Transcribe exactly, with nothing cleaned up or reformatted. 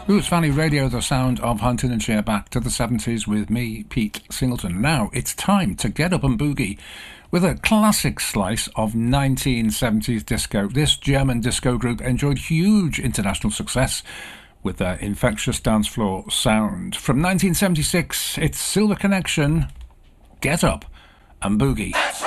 Roots Valley Radio, the sound of Huntingdonshire, back to the seventies with me, Pete Singleton. Now it's time to get up and boogie with a classic slice of nineteen seventies disco. This German disco group enjoyed huge international success with their infectious dance floor sound. From nineteen seventy-six, it's Silver Connection, Get Up and Boogie.